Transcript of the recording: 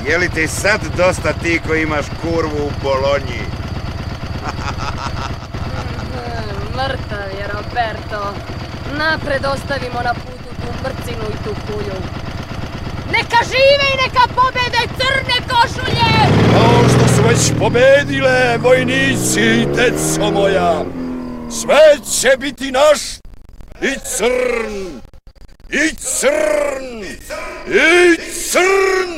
Je li ti sad dosta ti koji imaš kurvu u Bolonji? Mrtav je Roberto. Napred ostavimo na putu tu mrcinu i tu kulju. Neka žive i neka pobede crne košulje! Kao što su već pobedile vojnici, deco moja, sve će biti naš i crn, i crn, i crn!